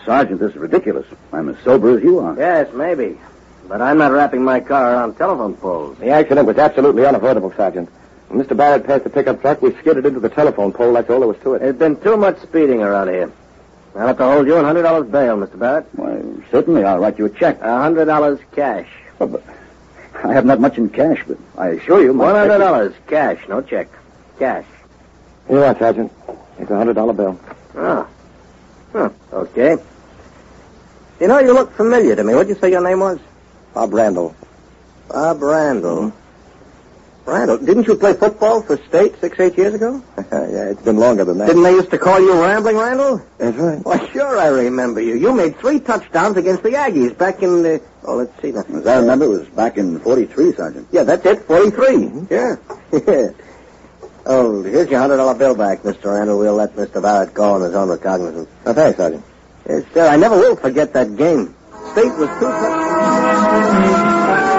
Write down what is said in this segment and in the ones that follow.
Sergeant, this is ridiculous. I'm as sober as you are. Yes, maybe. But I'm not wrapping my car around telephone poles. The accident was absolutely unavoidable, Sergeant. When Mr. Barrett passed the pickup truck, we skidded into the telephone pole. That's all there was to it. There's been too much speeding around here. I'll have to hold you on $100 bail, Mr. Barrett. Why, certainly. I'll write you a check. $100 cash. Oh, but I have not much in cash, but I assure you... $100 cash, no check. Cash. Here you are, Sergeant. It's a $100 bill. Oh. Huh. Okay. You know, you look familiar to me. What'd you say your name was? Bob Randall. Bob Randall. Randall, didn't you play football for State 8 years ago? Yeah, it's been longer than that. Didn't they used to call you Rambling Randall? That's right. Why, sure, I remember you. You made 3 touchdowns against the Aggies back in the... Oh, let's see. As I remember, it was back in 43, Sergeant. Yeah, that's it, 43. Mm-hmm. Yeah. Oh, here's your $100 bill back, Mr. Randall. We'll let Mr. Barrett go on his own recognizance. Oh, thanks, Sergeant. Yes, sir. I never will forget that game. State was 2 touchdowns.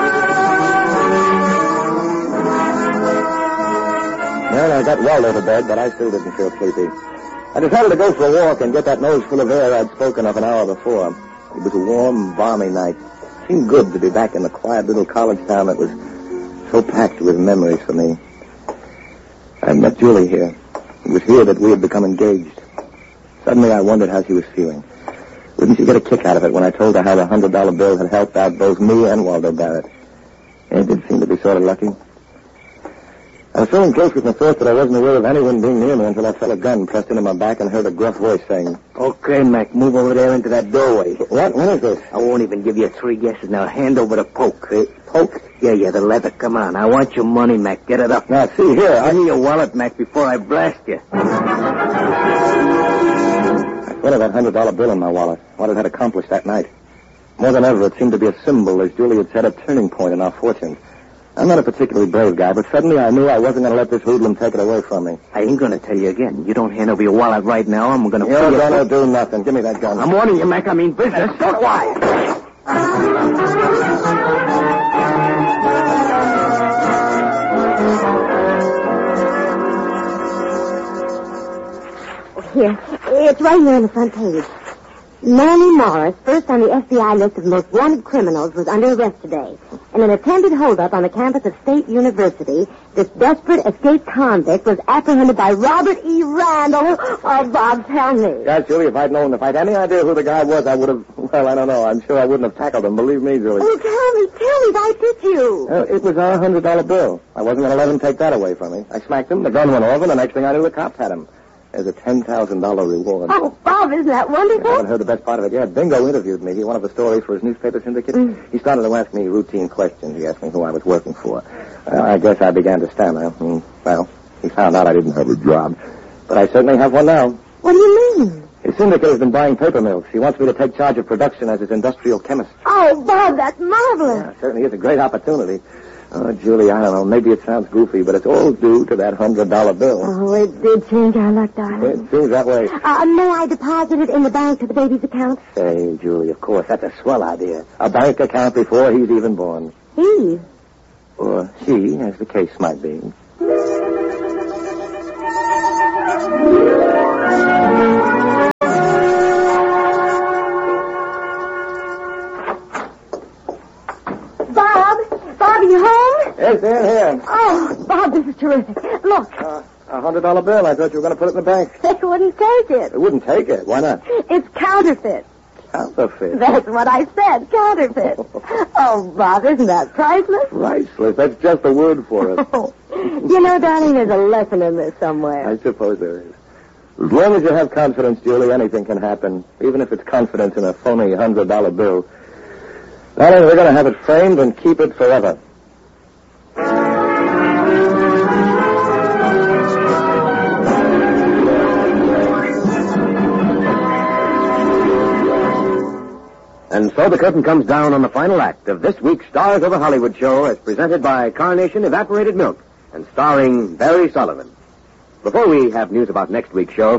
Well, I got well out of bed, but I still didn't feel sleepy. I decided to go for a walk and get that nose full of air I'd spoken of an hour before. It was a warm, balmy night. It seemed good to be back in the quiet little college town that was so packed with memories for me. I met Julie here. It was here that we had become engaged. Suddenly I wondered how she was feeling. Wouldn't she get a kick out of it when I told her how the $100 bill had helped out both me and Waldo Barrett? And it did seem to be sort of lucky. I was so enclosed with my thoughts that I wasn't aware of anyone being near me until I felt a gun pressed into my back and heard a gruff voice saying, Okay, Mac, move over there into that doorway. What? What is this? I won't even give you 3 guesses. Now, hand over the poke. Poke? Yeah, the leather. Come on. I want your money, Mac. Get it up. Now, see here. Give me your wallet, Mac, before I blast you. I thought of that $100 bill in my wallet. What it had accomplished that night. More than ever, it seemed to be a symbol, as Julie had said, a turning point in our fortunes. I'm not a particularly brave guy, but suddenly I knew I wasn't going to let this hoodlum take it away from me. I ain't going to tell you again. You don't hand over your wallet right now, I'm going to... You're going to do nothing. Give me that gun. I'm warning you, Mac. I mean business. Don't lie. Here. It's right here on the front page. Manny Morris, first on the FBI list of most wanted criminals, was under arrest today. In an attempted holdup on the campus of State University, this desperate escaped convict was apprehended by Robert E. Randall. Oh, Bob, tell me. Yes, Julie, if I'd had any idea who the guy was, I would have, well, I don't know. I'm sure I wouldn't have tackled him. Believe me, Julie. Oh, tell me, why did you? It was our $100 bill. I wasn't going to let him take that away from me. I smacked him, the gun went off, and the next thing I knew, the cops had him. There's a $10,000 reward. Oh, Bob, isn't that wonderful? I haven't heard the best part of it yet. Bingo interviewed me. He wanted the story for his newspaper syndicate. He started to ask me routine questions. He asked me who I was working for. I guess I began to stammer. Well, he found out I didn't have a job. But I certainly have one now. What do you mean? His syndicate has been buying paper mills. He wants me to take charge of production as his industrial chemist. Oh, Bob, that's marvelous. Yeah, it certainly is a great opportunity. Oh, Julie, I don't know. Maybe it sounds goofy, but it's all due to that $100 bill. Oh, it did change our luck, darling. It seems that way. May I deposit it in the bank to the baby's account? Say, Julie, of course. That's a swell idea. A bank account before he's even born. He? Or she, as the case might be. Bob, are you home? Yes, they're here. Oh, Bob, this is terrific. Look. A $100 bill. I thought you were going to put it in the bank. They wouldn't take it. They wouldn't take it. Why not? It's counterfeit. Counterfeit? That's what I said, counterfeit. Oh, Bob, isn't that priceless? Priceless. That's just a word for it. Oh. You know, darling, there's a lesson in this somewhere. I suppose there is. As long as you have confidence, Julie, anything can happen, even if it's confidence in a phony $100 bill. Darling, we're going to have it framed and keep it forever. And so the curtain comes down on the final act of this week's Stars of the Hollywood show as presented by Carnation Evaporated Milk and starring Barry Sullivan. Before we have news about next week's show,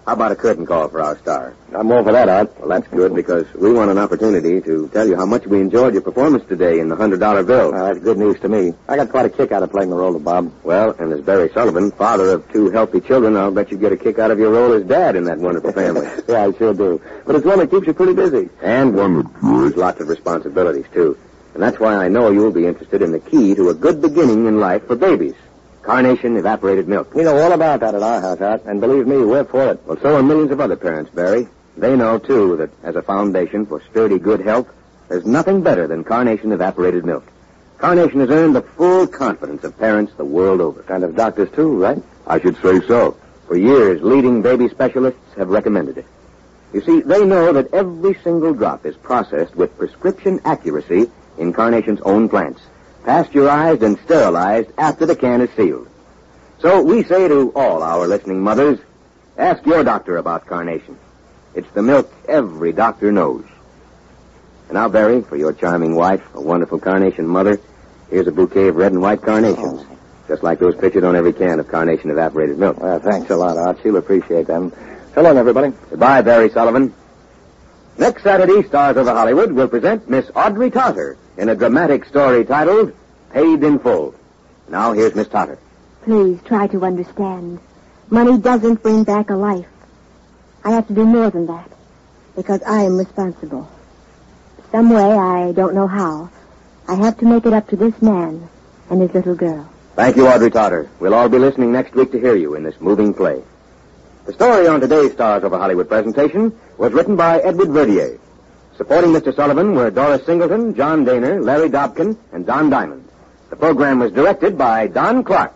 How about a curtain call for our star? I'm all for that, Art. Well, that's good because we want an opportunity to tell you how much we enjoyed your performance today in the $100 bill. That's good news to me. I got quite a kick out of playing the role of Bob. Well, and as Barry Sullivan, father of 2 healthy children, I'll bet you get a kick out of your role as dad in that wonderful family. Yeah, I sure do. But it's one that keeps you pretty busy. And one that has lots of responsibilities, too. And that's why I know you'll be interested in the key to a good beginning in life for babies. Carnation Evaporated Milk. We know all about that at our house, Art, and believe me, we're for it. Well, so are millions of other parents, Barry. They know, too, that as a foundation for sturdy good health, there's nothing better than Carnation Evaporated Milk. Carnation has earned the full confidence of parents the world over. And of doctors, too, right? I should say so. For years, leading baby specialists have recommended it. You see, they know that every single drop is processed with prescription accuracy in Carnation's own plants, pasteurized and sterilized after the can is sealed. So we say to all our listening mothers, ask your doctor about Carnation. It's the milk every doctor knows. And now, Barry, for your charming wife, a wonderful Carnation mother, here's a bouquet of red and white carnations, just like those pictured on every can of Carnation Evaporated Milk. Well, thanks a lot, Art. She'll appreciate them. So long, everybody. Goodbye, Barry Sullivan. Next Saturday, Stars Over Hollywood will present Miss Audrey Totter in a dramatic story titled Paid in Full. Now, here's Miss Totter. Please try to understand. Money doesn't bring back a life. I have to do more than that, because I am responsible. Some way, I don't know how, I have to make it up to this man and his little girl. Thank you, Audrey Totter. We'll all be listening next week to hear you in this moving play. The story on today's Stars Over Hollywood presentation was written by Edward Verdier. Supporting Mr. Sullivan were Doris Singleton, John Daner, Larry Dobkin, and Don Diamond. The program was directed by Don Clark.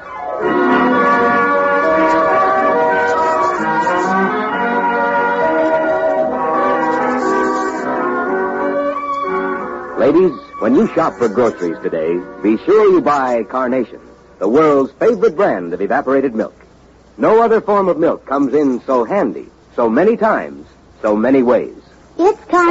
Ladies, when you shop for groceries today, be sure you buy Carnation, the world's favorite brand of evaporated milk. No other form of milk comes in so handy, so many times, so many ways. It's Carnation.